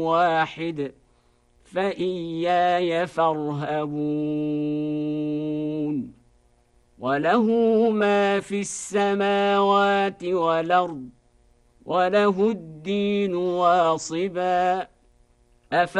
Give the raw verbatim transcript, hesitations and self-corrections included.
واحد فإياي فارهبون وله ما في السماوات والأرض وله الدين واصبا